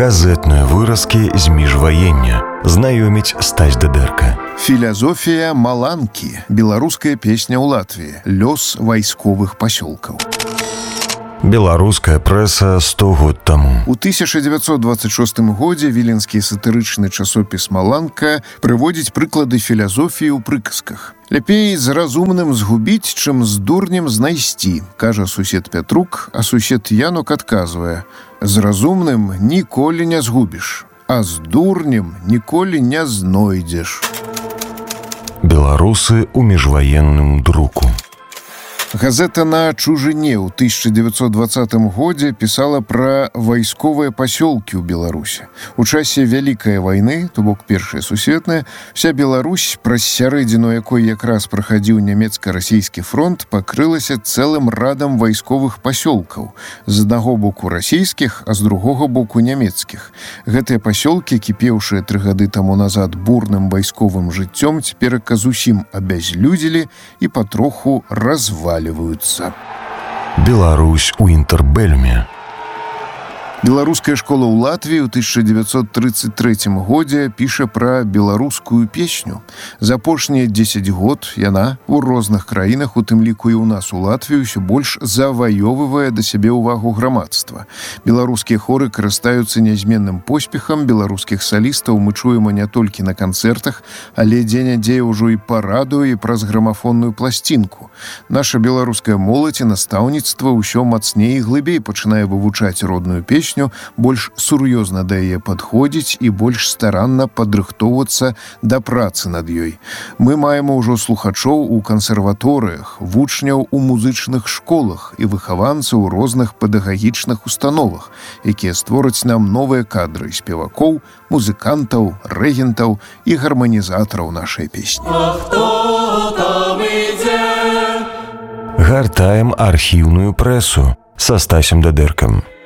Газетныя выразкі з міжваення. Знаёміць Стась Дыдэрка. Філазофія Маланкі. Беларуская песня ў Латвіі. Лёс вайсковых пасёлкаў. Беларуская прэса 100 год таму. У 1926 годзе віленскі сатырычны часопіс «Маланка» прыводзіць прыклады філазофіі ў прыказках. «Лепей з разумным згубіць, чым з дурнем знайсці», кажа сусед Пятрук, а сусед Янук адказвае: «З разумным ніколі не згубіш, а з дурнем ніколі не знойдзеш». Беларусы ў міжваенным друку. Газета «На чужыне» ў 1920 годзе пісала пра вайсковыя пасёлкі ў Беларусі. У часе Вялікай вайны, то бок Першая сусветная, вся Беларусь, праз сярэдзіну якой якраз прахадзіў нямецка-расійскі фронт, пакрылася цэлым радам вайсковых пасёлкаў. З аднаго боку расійскіх, а з другога боку нямецкіх. Гэтыя пасёлкі, кіпеўшыя 3 гады таму назад бурным вайсковым жыццём, цяперака зусім абязлюдзілі і патроху развалілі. Беларусь у інтэрбэлюме. Беларуская школа ў Латвіі ў 1933 годзе піша пра беларускую песню. За апошнія 10 год яна ў розных краінах, у тым ліку і ў нас у Латвіі, ўсё больш заваёвывае да сябе ўвагу грамадства. Беларускія хоры карыстаюцца нязменным поспехам, беларускіх салістаў мы чуем не толькі на канцэртах, але дзе-нядзе ўжо і па радыё, і праз грамафонную пласцінку. Наша беларуская моладзь і настаўніцтва ўсё мацней і глыбей пачынае вывучаць родную песню, больш сур'ёзна да яе падходзіць і больш старанна падрыхтоўвацца да працы над ёй. Мы маем ужо слухачоў у кансерваторыях, вучняў у музычных школах і выхаванцаў у розных педагагічных установах, якія створаць нам новыя кадры спевакоў, музыкантаў, рэгентаў і гарманізатараў нашай песні. Гартаем архіўную прэсу са Стасем Дыдэркам.